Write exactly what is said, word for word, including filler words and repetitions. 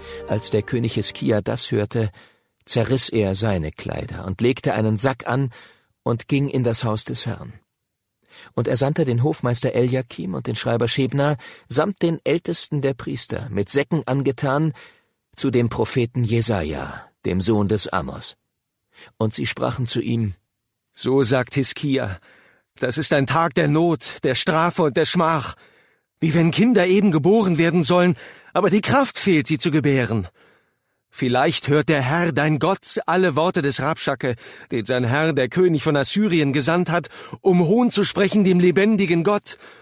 Als der König Hiskia das hörte, zerriss er seine Kleider und legte einen Sack an und ging in das Haus des Herrn. Und er sandte den Hofmeister Eliakim und den Schreiber Schebna samt den Ältesten der Priester, mit Säcken angetan, zu dem Propheten Jesaja, dem Sohn des Amos. Und sie sprachen zu ihm: So sagt Hiskia, das ist ein Tag der Not, der Strafe und der Schmach, wie wenn Kinder eben geboren werden sollen, aber die Kraft fehlt, sie zu gebären. Vielleicht hört der Herr, dein Gott, alle Worte des Rabschake, den sein Herr, der König von Assyrien, gesandt hat, um Hohn zu sprechen dem lebendigen Gott